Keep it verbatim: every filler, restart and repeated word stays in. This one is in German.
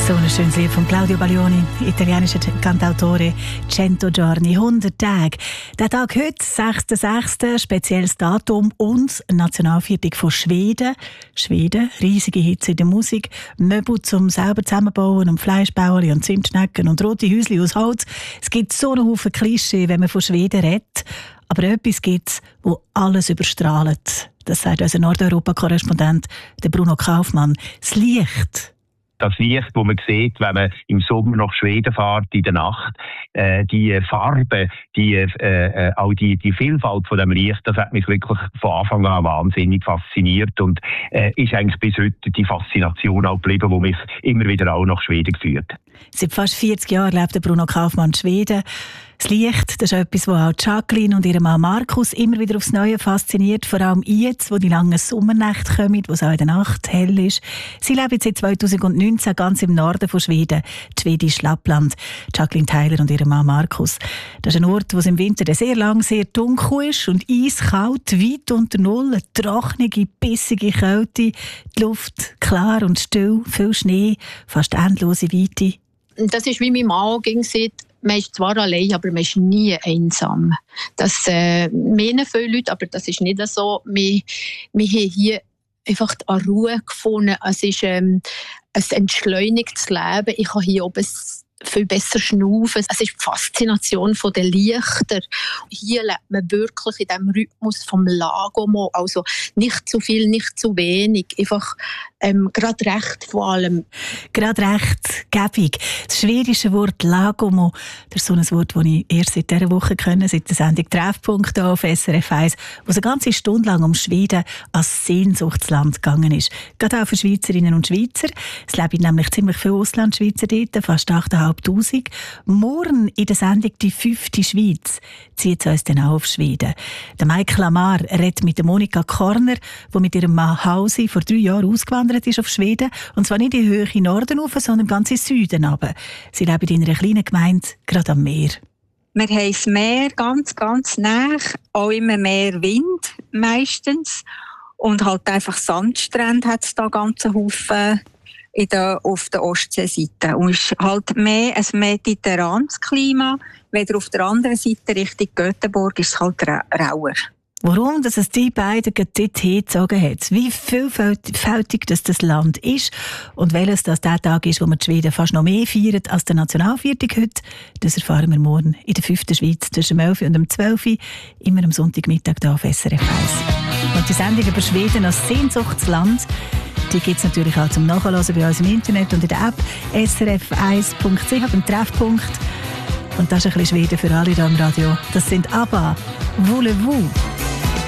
So ein schönes Lied von Claudio Baglioni, italienischer Cantautore, «Cento giorni», hundert Tage. Der Tag heute, sechster sechster, spezielles Datum und Nationalviertel von Schweden. Schweden, riesige Hitze in der Musik, Möbel zum selber zusammenbauen und Fleischbauern und Zimtschnecken und rote Häuschen aus Holz. Es gibt so einen Haufen Klischee, wenn man von Schweden redet. Aber etwas gibt es, das alles überstrahlt. Das sagt unser Nordeuropa-Korrespondent Bruno Kaufmann. Das Licht. Das Licht, das man sieht, wenn man im Sommer nach Schweden fährt, in der Nacht, äh, die Farbe, die, äh, äh, auch die, die Vielfalt von dem Licht, das hat mich wirklich von Anfang an wahnsinnig fasziniert und äh, ist eigentlich bis heute die Faszination auch geblieben, die mich immer wieder auch nach Schweden geführt. Seit fast vierzig Jahren lebt Bruno Kaufmann in Schweden. Das Licht, das ist etwas, das auch Jacqueline und ihr Mann Markus immer wieder aufs Neue fasziniert. Vor allem jetzt, wo die langen Sommernächte kommen, wo es auch in der Nacht hell ist. Sie leben seit zweitausendneunzehn ganz im Norden von Schweden, das schwedische Lappland. Jacqueline Tyler und ihr Mann Markus. Das ist ein Ort, wo es im Winter sehr lang sehr dunkel ist und eiskalt, weit unter Null, eine trockene, bissige Kälte, die Luft klar und still, viel Schnee, fast endlose Weite. Das ist wie mein Mann ging sieht. Man ist zwar allein, aber man ist nie einsam. Das äh, meinen viele Leute, aber das ist nicht so. Wir, wir haben hier einfach eine Ruhe gefunden. Es ist ähm, ein entschleunigtes Leben. Ich kann hier oben viel besser schnaufen. Es ist die Faszination der Lichter. Hier lebt man wirklich in diesem Rhythmus vom Lagomo. Also nicht zu viel, nicht zu wenig. Einfach ähm, gerade recht vor allem. Gerade recht, gäbig. Das schwedische Wort Lagomo, das ist so ein Wort, das ich erst seit dieser Woche kenne, seit der Sendung Treffpunkt hier auf S R F eins, wo es eine ganze Stunde lang um Schweden als Sehnsuchtsland gegangen ist. Gerade auch für Schweizerinnen und Schweizer. Es leben nämlich ziemlich viele Auslandschweizer dort, fast achttausendfünfhundert. Morgen in der Sendung «Die fünfte Schweiz» zieht es uns dann auch auf Schweden. Der Michael Amar redet mit der Monika Korner, die mit ihrem Mann Hausi vor drei Jahren ausgewandert ist auf Schweden. Und zwar nicht in den Höhe Norden rauf, sondern ganz in Süden runter. Sie leben in einer kleinen Gemeinde, gerade am Meer. Wir haben das Meer ganz, ganz nah, auch immer mehr Wind meistens. Und halt einfach Sandstrände hat es da ganzen Haufen in der, auf der Ostseeseite. Und es ist halt mehr ein mediterranes Klima. Weder auf der anderen Seite Richtung Göteborg ist es halt ra- rauer. Warum dass es die beiden dort hingezogen hat, wie vielfältig das, das Land ist und welches das der Tag ist, wo wir die Schweden fast noch mehr feiern als der Nationalviertag heute, das erfahren wir morgen in der fünften Schweiz zwischen dem elf und dem zwölf, immer am Sonntagmittag hier auf S R F eins. Und die Sendung über Schweden als Sehnsuchtsland, die gibt es natürlich auch zum Nachhören bei uns im Internet und in der App S R F eins Punkt c h beim Treffpunkt. Und das ist ein bisschen Schweden für alle hier im Radio. Das sind ABBA, Voulez-vous.